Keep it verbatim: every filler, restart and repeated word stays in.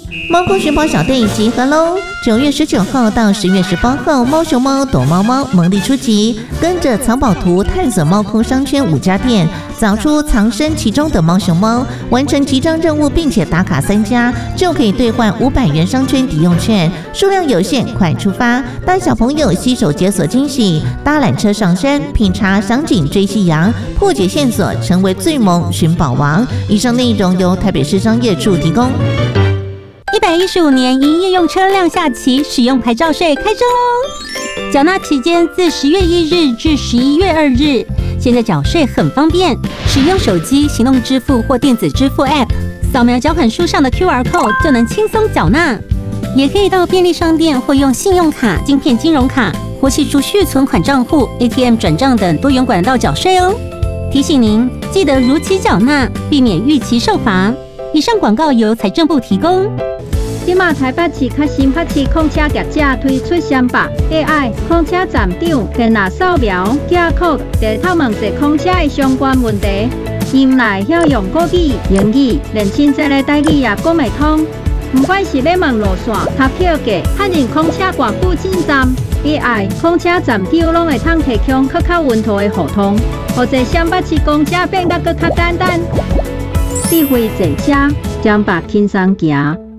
猫空寻宝小队集合喽！九月十九号到十月十八号，猫熊猫躲猫猫蒙地出击，跟着藏宝图探索猫空商圈五家店，找出藏身其中的猫熊猫，完成集章任务，并且打卡三家，就可以兑换五百元商圈抵用券，数量有限，快出发！带小朋友携手解锁惊喜，搭缆车上山，品茶赏景追夕阳，破解线索，成为最萌寻宝王。以上内容由台北市商业处提供。 一百一十五年营业用车辆下期使用牌照税开征喽！缴纳期间自十月一日至十一月二日，现在缴税很方便，使用手机行动支付或电子支付 App， 扫描缴款书上的 Q R code 就能轻松缴纳。也可以到便利商店或用信用卡、晶片金融卡或是储蓄存款账户、A T M 转账等多元管道缴税哦。提醒您记得如期缴纳，避免逾期受罚。以上广告由财政部提供。 即马台北市较新北市控车业者推出三百 A I 控车站长电脑扫描 Q R code， 在透问者控车的相关问题，因来晓用国语、英语，连亲切的台语也讲袂通。不管是要问路线、搭票价、确认控车挂附近站 ，A I 控车站长拢会通提供更较稳妥的互通，或者新北市公车变得更较简单。智慧坐车，将把轻松行。